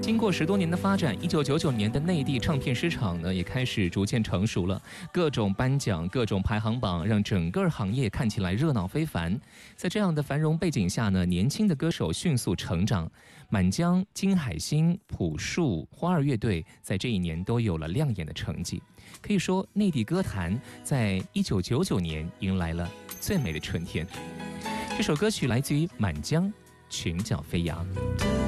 经过10多年的发展，1999年的内地唱片市场呢也开始逐渐成熟了，各种颁奖、各种排行榜，让整个行业看起来热闹非凡。在这样的繁荣背景下呢，年轻的歌手迅速成长，满江、金海心、朴树、花儿乐队在这一年都有了亮眼的成绩。可以说，内地歌坛在1999年迎来了最美的春天。这首歌曲来自于满江，裙角飞扬。